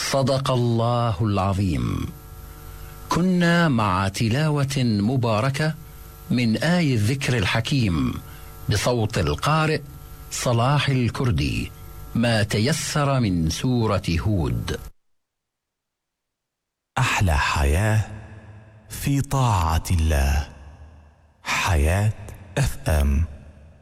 صدق الله العظيم. كنا مع تلاوة مباركة من آي الذكر الحكيم بصوت القارئ صلاح الكردي، ما تيسر من سورة هود. أحلى حياة في طاعة الله. حياة FM.